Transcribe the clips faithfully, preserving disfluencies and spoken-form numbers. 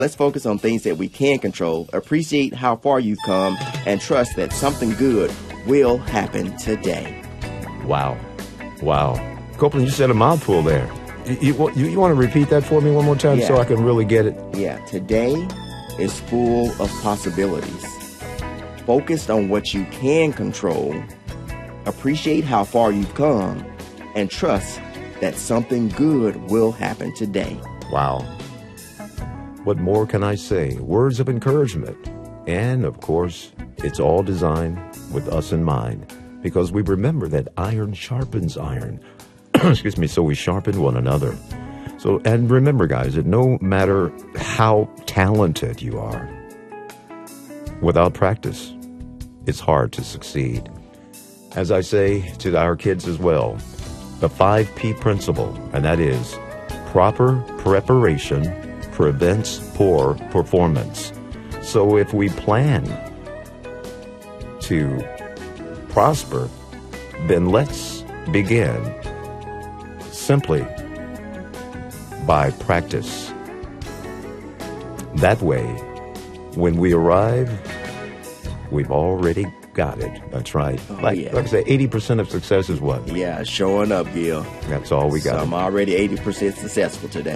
Let's focus on things that we can control, appreciate how far you've come, and trust that something good will happen today. Wow. Wow. Copeland, you said a mouthful there. You, you, you want to repeat that for me one more time yeah. so I can really get it? Yeah. Today is full of possibilities. Focused on what you can control, appreciate how far you've come, and trust that something good will happen today. Wow. What more can I say? Words of encouragement. And, of course, it's all designed with us in mind, because we remember that iron sharpens iron. Excuse me, so we sharpen one another. So, and remember, guys, that no matter how talented you are, without practice, it's hard to succeed. As I say to our kids as well, the five P principle, and that is proper preparation prevents poor performance. So if we plan to prosper, then let's begin simply by practice. That way, when we arrive, we've already got it. That's right. Oh, like, yeah. like I say, eighty percent of success is what? Yeah, showing up, Gil. That's all we got. So I'm already eighty percent successful today.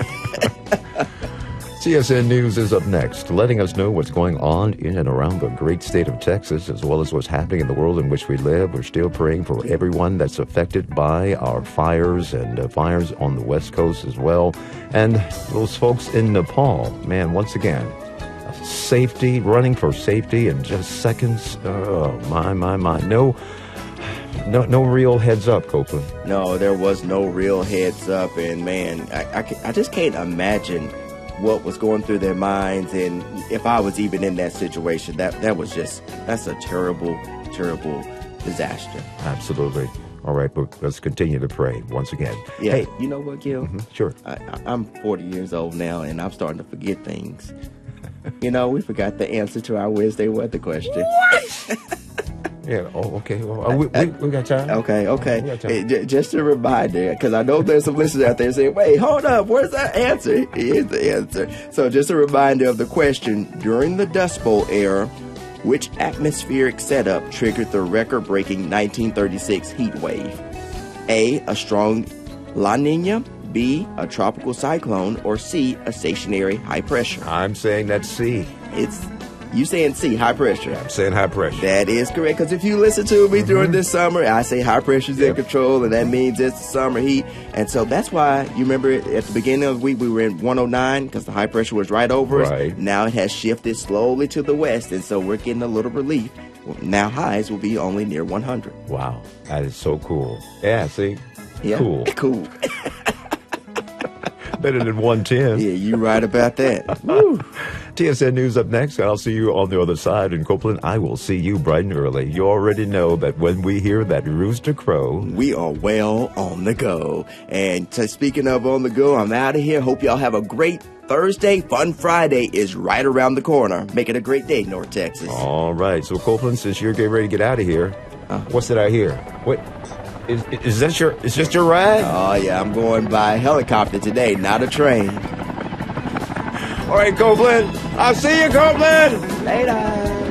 C S N News is up next, letting us know what's going on in and around the great state of Texas, as well as what's happening in the world in which we live. We're still praying for everyone that's affected by our fires and uh, fires on the West Coast as well. And those folks in Nepal, man, once again, safety, running for safety in just seconds. Oh, my, my, my. No, no, no real heads up, Copeland. No, there was no real heads up. And, man, I, I, I just can't imagine what was going through their minds, and if I was even in that situation, that that was just, that's a terrible, terrible disaster. Absolutely. All right, but let's continue to pray once again. Yeah, hey, you know what, Gil? Mm-hmm, sure. I, I, I'm forty years old now, and I'm starting to forget things. You know, we forgot the answer to our Wednesday weather question. What? Yeah. Oh, okay. Well, uh, we, we, we got time. Okay. Okay. got time. Hey, j- just a reminder, because I know there's some listeners out there saying, "Wait, hold up, where's that answer?" Here's the answer. So, just a reminder of the question: during the Dust Bowl era, which atmospheric setup triggered the record-breaking nineteen thirty-six heat wave? A, a strong La Nina. B, a tropical cyclone. Or C, a stationary high pressure. I'm saying that's C. It's you saying C, high pressure. I'm saying high pressure. That is correct, because if you listen to me mm-hmm. during this summer, I say high pressure's yep. in control, and that means it's the summer heat. And so that's why, you remember at the beginning of the week, we were in one oh nine because the high pressure was right over right. us. Now it has shifted slowly to the west, and so we're getting a little relief. Now highs will be only near one hundred. Wow, that is so cool. Yeah, see? Yeah. Cool. Cool. Better than one ten. Yeah, you're right about that. Woo. T S N News up next. I'll see you on the other side. In Copeland, I will see you bright and early. You already know that when we hear that rooster crow, we are well on the go. And to, speaking of on the go, I'm out of here. Hope y'all have a great Thursday. Fun Friday is right around the corner. Make it a great day, North Texas. All right. So, Copeland, since you're getting ready to get out of here, uh, what's that I hear? What? Is, is that your, is this your ride? Oh, yeah, I'm going by helicopter today, not a train. All right, Copeland. I'll see you, Copeland. Later.